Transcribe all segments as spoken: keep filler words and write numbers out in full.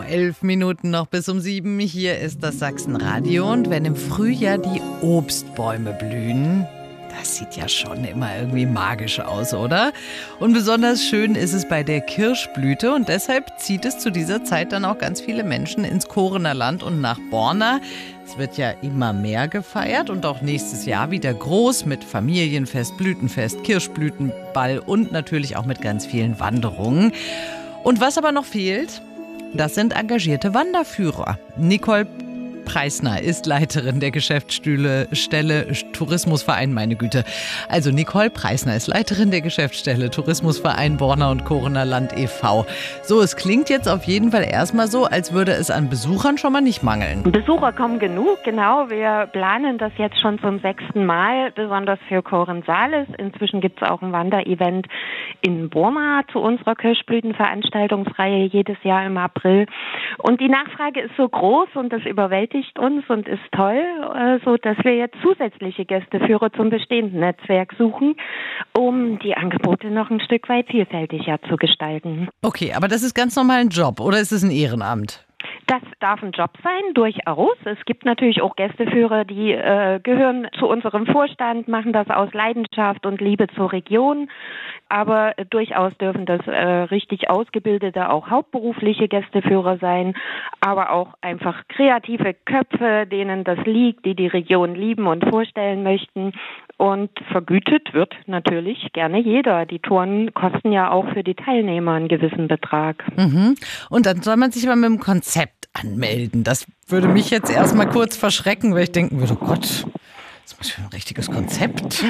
Elf Minuten noch bis um sieben. Hier ist das Sachsenradio. Und wenn im Frühjahr die Obstbäume blühen, das sieht ja schon immer irgendwie magisch aus, oder? Und besonders schön ist es bei der Kirschblüte. Und deshalb zieht es zu dieser Zeit dann auch ganz viele Menschen ins Korener Land und nach Borna. Es wird ja immer mehr gefeiert und auch nächstes Jahr wieder groß mit Familienfest, Blütenfest, Kirschblütenball und natürlich auch mit ganz vielen Wanderungen. Und was aber noch fehlt, das sind engagierte Wanderführer. Nicole Preisner ist Leiterin der Geschäftsstelle Tourismusverein, meine Güte. Also Nicole Preisner ist Leiterin der Geschäftsstelle Tourismusverein Borna und Korener Land e V So, es klingt jetzt auf jeden Fall erstmal so, als würde es an Besuchern schon mal nicht mangeln. Besucher kommen genug, genau. Wir planen das jetzt schon zum sechsten Mal, besonders für Korensalis. Inzwischen gibt es auch ein Wanderevent in Borna zu unserer Kirschblütenveranstaltungsreihe jedes Jahr im April. Und die Nachfrage ist so groß und das überwältigt uns und ist toll, so dass wir jetzt zusätzliche Gästeführer zum bestehenden Netzwerk suchen, um die Angebote noch ein Stück weit vielfältiger zu gestalten. Okay, aber das ist ganz normal ein Job oder ist es ein Ehrenamt? Das darf ein Job sein, durchaus. Es gibt natürlich auch Gästeführer, die äh, gehören zu unserem Vorstand, machen das aus Leidenschaft und Liebe zur Region. Aber äh, durchaus dürfen das äh, richtig ausgebildete, auch hauptberufliche Gästeführer sein, aber auch einfach kreative Köpfe, denen das liegt, die die Region lieben und vorstellen möchten. Und vergütet wird natürlich gerne jeder. Die Touren kosten ja auch für die Teilnehmer einen gewissen Betrag. Mhm. Und dann soll man sich aber mit dem Konzept anmelden. Das würde mich jetzt erstmal kurz verschrecken, weil ich denken würde, oh Gott, das ist ein richtiges Konzept.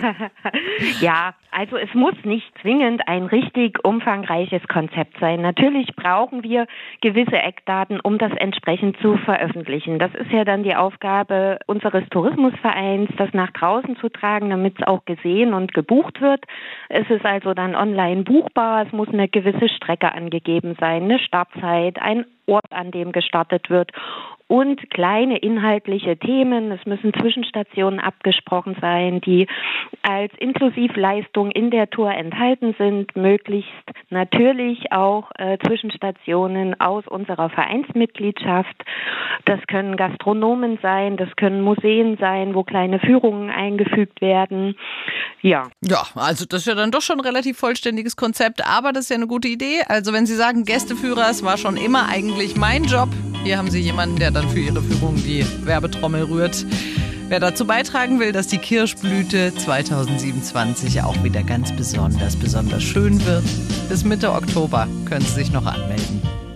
Ja, also es muss nicht zwingend ein richtig umfangreiches Konzept sein. Natürlich brauchen wir gewisse Eckdaten, um das entsprechend zu veröffentlichen. Das ist ja dann die Aufgabe unseres Tourismusvereins, das nach draußen zu tragen, damit es auch gesehen und gebucht wird. Es ist also dann online buchbar. Es muss eine gewisse Strecke angegeben sein, eine Startzeit, ein Ort, an dem gestartet wird und kleine inhaltliche Themen. Es müssen Zwischenstationen abgesprochen sein, die als Inklusivleistung in der Tour enthalten sind. Möglichst natürlich auch äh, Zwischenstationen aus unserer Vereinsmitgliedschaft. Das können Gastronomen sein, das können Museen sein, wo kleine Führungen eingefügt werden. Ja. Ja, also das ist ja dann doch schon ein relativ vollständiges Konzept, aber das ist ja eine gute Idee. Also wenn Sie sagen, Gästeführer, es war schon immer eigentlich mein Job. Hier haben Sie jemanden, der dann für Ihre Führung die Werbetrommel rührt. Wer dazu beitragen will, dass die Kirschblüte zwanzig siebenundzwanzig auch wieder ganz besonders, besonders schön wird, bis Mitte Oktober können Sie sich noch anmelden.